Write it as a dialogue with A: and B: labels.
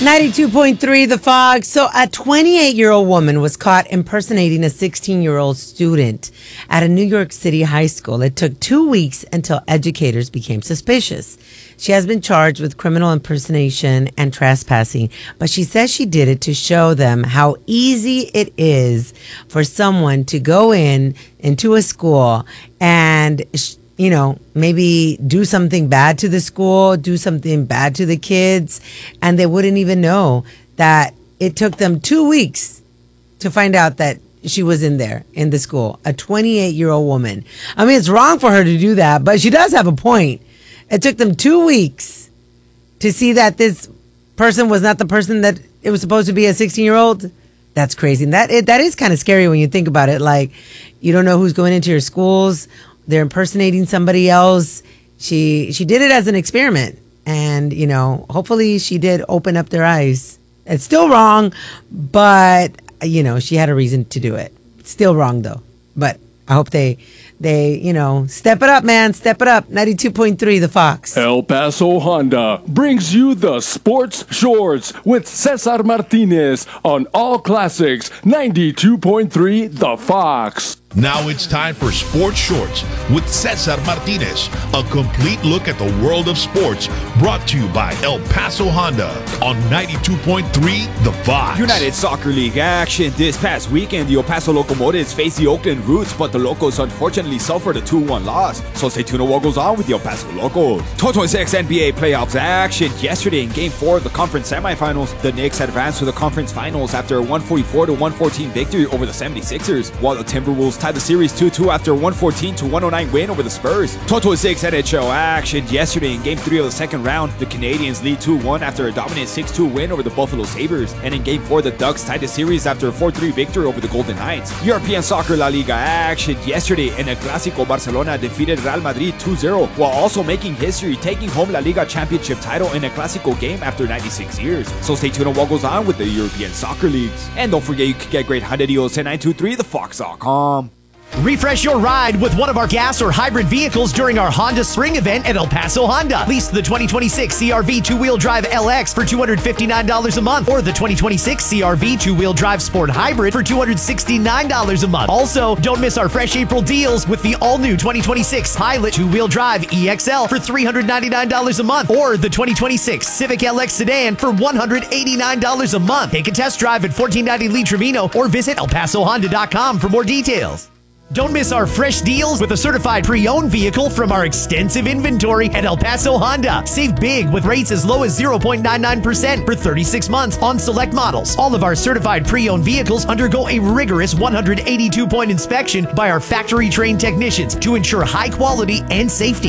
A: 92.3 The Fog. So a 28-year-old woman was caught impersonating a 16-year-old student at a New York City high school. It took 2 weeks until educators became suspicious. She has been charged with criminal impersonation and trespassing, but she says she did it to show them how easy it is for someone to go into a school and maybe do something bad to the school, do something bad to the kids, and they wouldn't even know that it took them 2 weeks to find out that she was in the school. A 28-year-old woman. I mean, it's wrong for her to do that, but she does have a point. It took them 2 weeks to see that this person was not the person that it was supposed to be, a 16-year-old. That's crazy. And that is kind of scary when you think about it. Like, you don't know who's going into your schools. They're impersonating somebody else. She did it as an experiment. And, hopefully she did open up their eyes. It's still wrong, but, she had a reason to do it. Still wrong, though. But I hope they step it up, man. Step it up. 92.3 The Fox.
B: El Paso Honda brings you the Sports Shorts with Cesar Martinez on All Classics 92.3 The Fox.
C: Now it's time for Sports Shorts with Cesar Martinez, a complete look at the world of sports, brought to you by El Paso Honda on 92.3 The Fox.
D: United Soccer League action this past weekend. The El Paso Locomotives faced the Oakland Roots, but the Locos unfortunately suffered a 2-1 loss. So stay tuned to what goes on with the El Paso Locos. 2026 NBA playoffs action yesterday in Game 4 of the conference semifinals. The Knicks advanced to the conference finals after a 144-114 victory over the 76ers, while the Timberwolves tied the series 2-2 after a 114-109 win over the Spurs. 2026 NHL action yesterday in Game 3 of the second round. The Canadiens lead 2-1 after a dominant 6-2 win over the Buffalo Sabres. And in Game 4, the Ducks tied the series after a 4-3 victory over the Golden Knights. European Soccer La Liga action yesterday in El Clásico. Barcelona defeated Real Madrid 2-0, while also making history, taking home La Liga championship title in a Clásico game after 96 years. So stay tuned on what goes on with the European Soccer Leagues. And don't forget, you can get great Honda deals at 923thefox.com.
E: Refresh your ride with one of our gas or hybrid vehicles during our Honda Spring event at El Paso Honda. Lease the 2026 CR-V two-wheel drive LX for $259 a month, or the 2026 CR-V two-wheel drive Sport Hybrid for $269 a month. Also, don't miss our fresh April deals with the all-new 2026 Pilot two-wheel drive EXL for $399 a month, or the 2026 Civic LX sedan for $189 a month. Take a test drive at 1490 Lee Trevino or visit ElPasoHonda.com for more details. Don't miss our fresh deals with a certified pre-owned vehicle from our extensive inventory at El Paso Honda. Save big with rates as low as 0.99% for 36 months on select models. All of our certified pre-owned vehicles undergo a rigorous 182-point inspection by our factory-trained technicians to ensure high quality and safety.